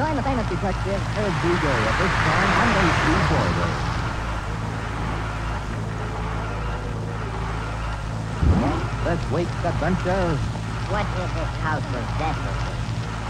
I'm a famous detective, every day at this time, I'm going to see Border. This week's adventure. What is this house possessed of?